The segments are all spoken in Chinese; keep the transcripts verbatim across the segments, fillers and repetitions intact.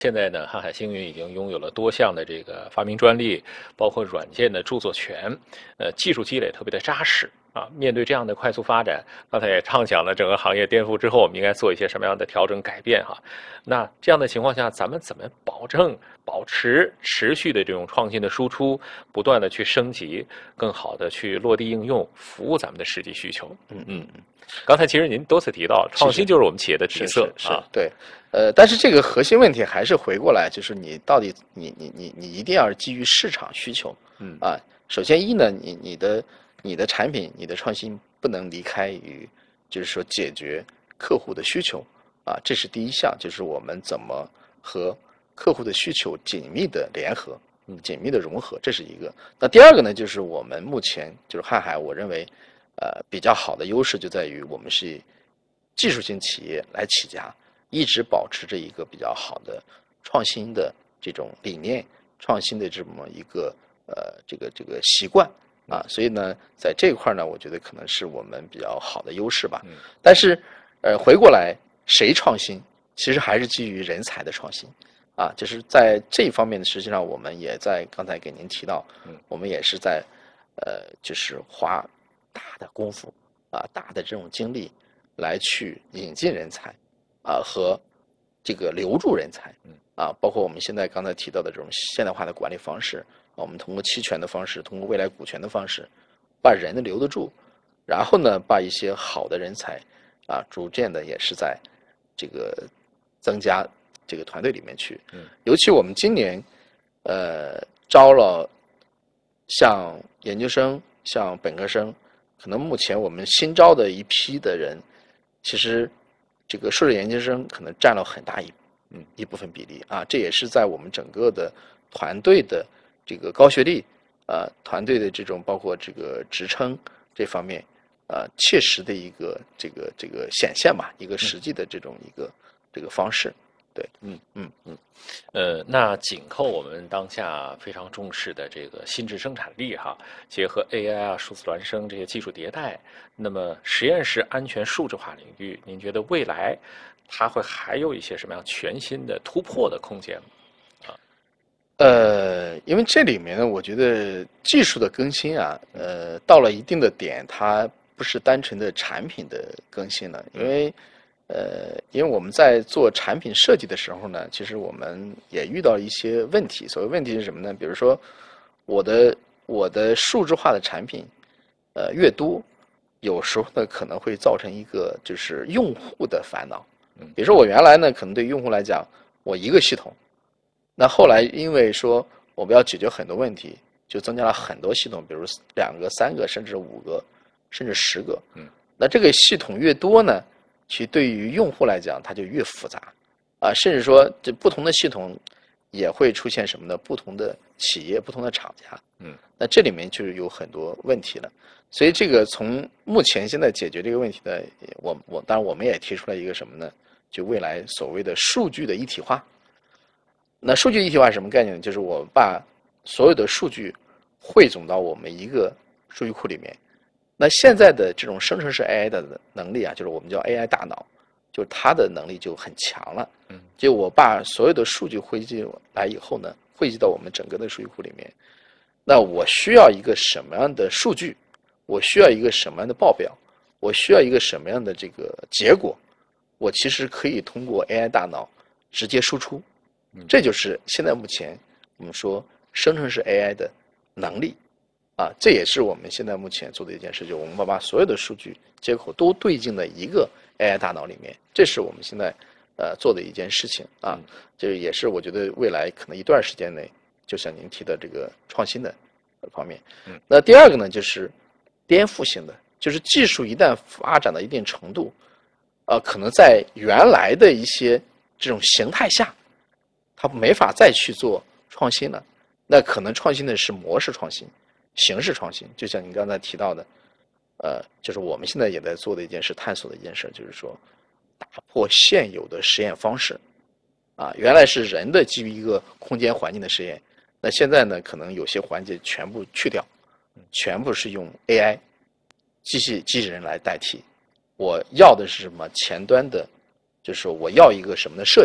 现在呢，瀚海星云已经拥有了多项的这个发明专利，包括软件的著作权，呃，技术积累特别的扎实啊。面对这样的快速发展，刚才也畅想了整个行业颠覆之后，我们应该做一些什么样的调整改变哈。那这样的情况下，咱们怎么保证保持持续的这种创新的输出，不断的去升级，更好的去落地应用，服务咱们的实际需求？嗯嗯嗯。刚才其实您多次提到，创新就是我们企业的底色是是是啊。 对，呃，但是这个核心问题还是回过来，就是你到底你你你你一定要基于市场需求， 嗯啊，首先一呢，你你的你的产品你的创新不能离开于，就是说解决客户的需求，啊，这是第一项，就是我们怎么和客户的需求紧密的联合， 嗯紧密的融合，这是一个。那第二个呢，就是我们目前就是瀚海，我认为。呃，比较好的优势就在于我们是技术型企业来起家，一直保持着一个比较好的创新的这种理念，创新的这么一个呃这个这个习惯啊，所以呢，在这一块呢，我觉得可能是我们比较好的优势吧。但是，呃，回过来谁创新，其实还是基于人才的创新啊，就是在这一方面呢，实际上我们也在刚才给您提到，我们也是在呃，就是花。大的功夫啊，大的这种精力来去引进人才啊和这个留住人才啊，包括我们现在刚才提到的这种现代化的管理方式啊，我们通过期权的方式，通过未来股权的方式，把人留得住，然后呢，把一些好的人才啊，逐渐的也是在这个增加这个团队里面去。尤其我们今年呃招了像研究生、像本科生。可能目前我们新招的一批的人，其实这个硕士研究生可能占了很大一嗯一部分比例啊，这也是在我们整个的团队的这个高学历啊，团队的这种包括这个职称这方面啊，切实的一个这个这个显现吧，一个实际的这种一个这个方式。对， 嗯嗯嗯，呃，那紧扣我们当下非常重视的这个新质生产力哈，结合 A I 啊、数字孪生这些技术迭代，那么实验室安全数字化领域，您觉得未来它会还有一些什么样全新的突破的空间吗？啊， 呃，因为这里面呢，我觉得技术的更新啊，呃，到了一定的点，它不是单纯的产品的更新了，因为。呃，因为我们在做产品设计的时候呢，其实我们也遇到一些问题。所谓问题是什么呢？比如说，我的我的数字化的产品，呃，越多，有时候呢可能会造成一个就是用户的烦恼。比如说我原来呢，可能对用户来讲，我一个系统，那后来因为说我们要解决很多问题，就增加了很多系统，比如两个、三个，甚至五个，甚至十个。嗯，那这个系统越多呢？其实对于用户来讲，它就越复杂，啊，甚至说这不同的系统也会出现什么呢？不同的企业、不同的厂家，嗯，那这里面就有很多问题了。所以这个从目前现在解决这个问题呢，我我当然我们也提出来一个什么呢？就未来所谓的数据的一体化。那数据一体化是什么概念呢？就是我把所有的数据汇总到我们一个数据库里面。那现在的这种生成式 A I 的能力啊，就是我们叫 A I 大脑，就是它的能力就很强了。嗯，就我把所有的数据汇集来以后呢，汇集到我们整个的数据库里面。那我需要一个什么样的数据？我需要一个什么样的报表？我需要一个什么样的这个结果？我其实可以通过 A I 大脑直接输出。这就是现在目前我们说生成式 A I 的能力。啊，这也是我们现在目前做的一件事，就我们把把所有的数据接口都对进了一个 A I 大脑里面，这是我们现在呃做的一件事情啊。这也是我觉得未来可能一段时间内，就像您提的这个创新的方面。那第二个呢，就是颠覆性的，就是技术一旦发展到一定程度，呃，可能在原来的一些这种形态下，它没法再去做创新了。那可能创新的是模式创新。形式创新，就像您刚才提到的，呃，就是我们现在也在做的一件事，探索的一件事，就是说，打破现有的实验方式，啊，原来是人的基于一个空间环境的实验，那现在呢，可能有些环节全部去掉，全部是用 A I 机器机器人来代替。我要的是什么？前端的，就是说我要一个什么的设计，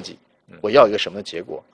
我要一个什么的结果。